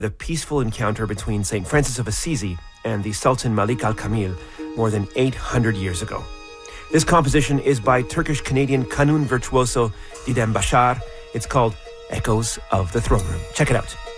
the peaceful encounter between St. Francis of Assisi and the Sultan Malik al-Kamil more than 800 years ago. This composition is by Turkish-Canadian Kanun virtuoso Didem Bashar. It's called Echoes of the Throne Room. Check it out.